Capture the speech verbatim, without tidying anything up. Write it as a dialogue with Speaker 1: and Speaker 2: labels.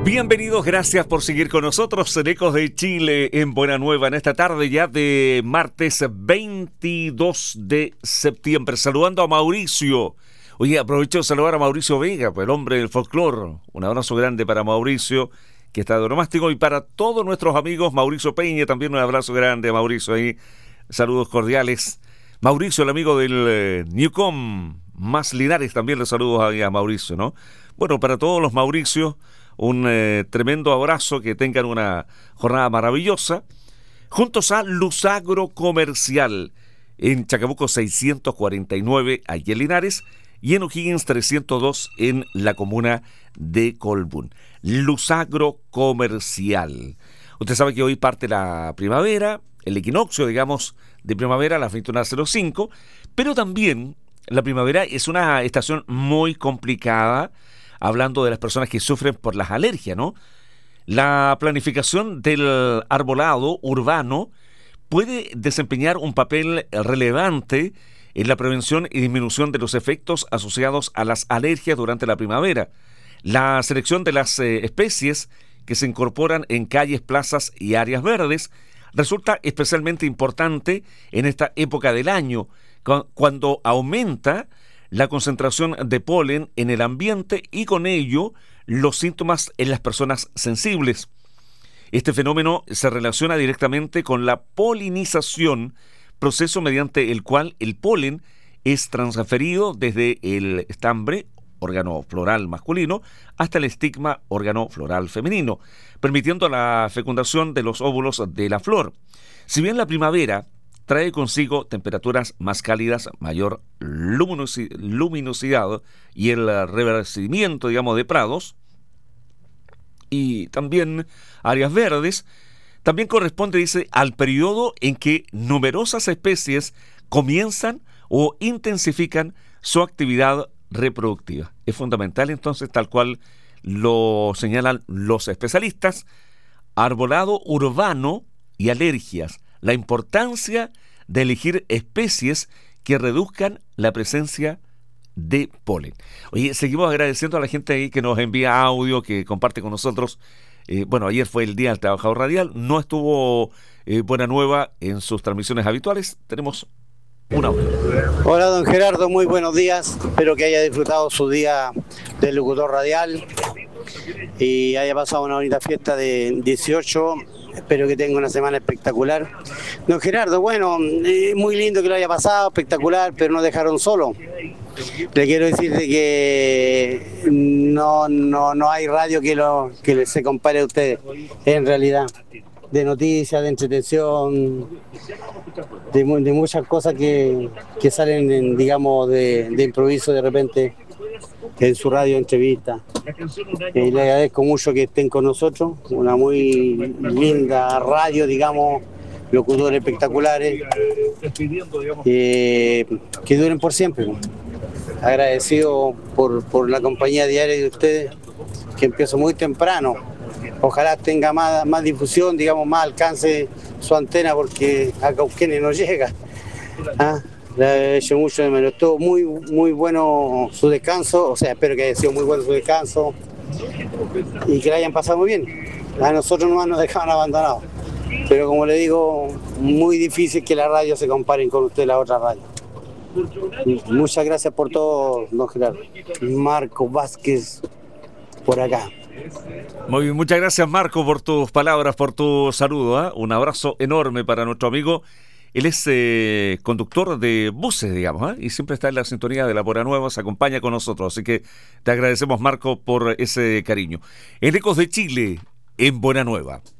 Speaker 1: Bienvenidos, gracias por seguir con nosotros en Ecos de Chile en Buena Nueva en esta tarde ya de martes veintidós de septiembre. Saludando a Mauricio. Oye, aprovecho de saludar a Mauricio Vega, pues el hombre del folclore. Un abrazo grande para Mauricio, que está de onomástico, y para todos nuestros amigos. Mauricio Peña, también un abrazo grande a Mauricio ahí. Saludos cordiales. Mauricio, el amigo del eh, Newcom, más Linares, también le saludos ahí a Mauricio, ¿no? Bueno, para todos los Mauricios, un eh, tremendo abrazo, que tengan una jornada maravillosa. Juntos a Luzagro Comercial, en Chacabuco seiscientos cuarenta y nueve, allí en Linares, y en O'Higgins trescientos dos, en la comuna de Colbún. Luzagro Comercial. Usted sabe que hoy parte la primavera, el equinoccio, digamos, de primavera a las veintiuna cero cinco, pero también la primavera es una estación muy complicada, hablando de las personas que sufren por las alergias, ¿no? La planificación del arbolado urbano puede desempeñar un papel relevante en la prevención y disminución de los efectos asociados a las alergias durante la primavera. La selección de las eh, especies que se incorporan en calles, plazas y áreas verdes resulta especialmente importante en esta época del año, cu- cuando aumenta la concentración de polen en el ambiente y con ello los síntomas en las personas sensibles. Este fenómeno se relaciona directamente con la polinización, proceso mediante el cual el polen es transferido desde el estambre, órgano floral masculino, hasta el estigma, órgano floral femenino, permitiendo la fecundación de los óvulos de la flor. Si bien la primavera trae consigo temperaturas más cálidas, mayor luminosi- luminosidad y el revertimiento, digamos, de prados y también áreas verdes, también corresponde, dice, al periodo en que numerosas especies comienzan o intensifican su actividad reproductiva. Es fundamental, entonces, tal cual lo señalan los especialistas, arbolado urbano y alergias. La importancia de elegir especies que reduzcan la presencia de polen. Oye, seguimos agradeciendo a la gente ahí que nos envía audio, que comparte con nosotros. Eh, bueno, ayer fue el Día del Trabajador Radial, no estuvo eh, Buena Nueva en sus transmisiones habituales. Tenemos un audio.
Speaker 2: Hola, don Gerardo, muy buenos días. Espero que haya disfrutado su día del locutor radial y haya pasado una bonita fiesta de dieciocho. Espero que tenga una semana espectacular. Don Gerardo, bueno, eh, muy lindo que lo haya pasado, espectacular, pero nos dejaron solo. Le quiero decir de que no, no, no hay radio que, lo, que se compare a ustedes, en realidad. De noticias, de entretención, de, de muchas cosas que, que salen, en, digamos, de, de improviso de repente en su radio entrevista. Eh, le agradezco mucho que estén con nosotros, una muy linda radio, digamos, locutores espectaculares, eh, que duren por siempre. Agradecido por, por la compañía diaria de ustedes, que empiezo muy temprano. Ojalá tenga más, más difusión, digamos, más alcance su antena, porque a Cauquenes no llega. ¿Ah? Le he hecho mucho de menos. Estuvo muy, muy bueno su descanso, o sea, espero que haya sido muy bueno su descanso y que la hayan pasado muy bien. A nosotros nomás nos dejaban abandonados. Pero como le digo, muy difícil que las radios se comparen con usted, la otra radio. Muchas gracias por todo, don Gerardo. Marco Vázquez, por acá.
Speaker 1: Muy bien, muchas gracias, Marco, por tus palabras, por tu saludo, ¿eh? Un abrazo enorme para nuestro amigo. Él es eh, conductor de buses, digamos, ¿eh? Y siempre está en la sintonía de la Buena Nueva, se acompaña con nosotros, así que te agradecemos, Marco, por ese cariño. En Ecos de Chile, en Buena Nueva.